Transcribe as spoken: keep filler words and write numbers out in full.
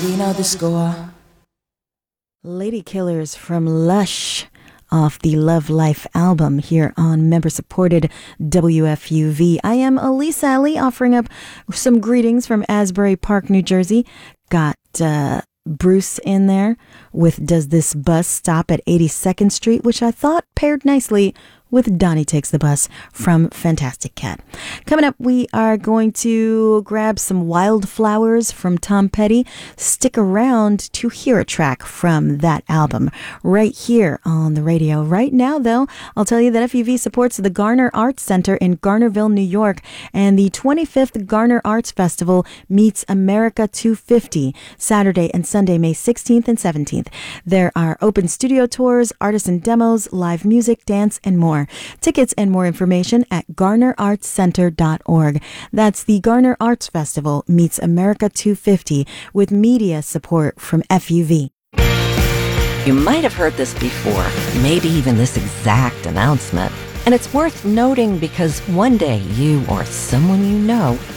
We know the score. Lady Killers from Lush off the Love Life album here on member-supported W F U V. I am Elise Alley offering up some greetings from Asbury Park, New Jersey. Got uh, Bruce in there with Does This Bus Stop at eighty-second Street, which I thought paired nicely with Donnie Takes the Bus from Fantastic Cat. Coming up, we are going to grab some Wildflowers from Tom Petty. Stick around to hear a track from that album right here on the radio. Right now, though, I'll tell you that F U V supports the Garner Arts Center in Garnerville, New York, and the twenty-fifth Garner Arts Festival meets America two fifty, Saturday and Sunday, May sixteenth and seventeenth. There are open studio tours, artisan demos, live music, dance, and more. Tickets and more information at garner arts center dot org. That's the Garner Arts Festival meets America two fifty with media support from F U V. You might have heard this before, maybe even this exact announcement. And it's worth noting because one day you or someone you know